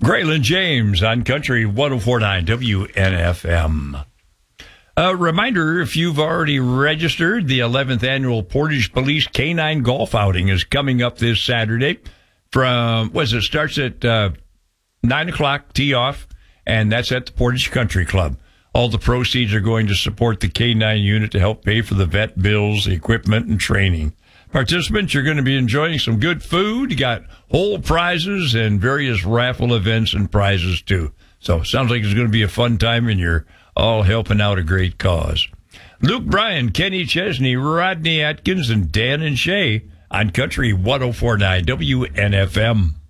Graylin James on Country 104.9 WNFM. A reminder, if you've already registered, the 11th annual Portage Police K-9 golf outing is coming up this Saturday starts at 9 o'clock, tee off, and that's at the Portage Country Club. All the proceeds are going to support the K-9 unit to help pay for the vet bills, the equipment, and training. Participants, you're going to be enjoying some good food. You got whole prizes and various raffle events and prizes, too. So sounds like it's going to be a fun time, and you're all helping out a great cause. Luke Bryan, Kenny Chesney, Rodney Atkins, and Dan and Shay on Country 104.9 WNFM.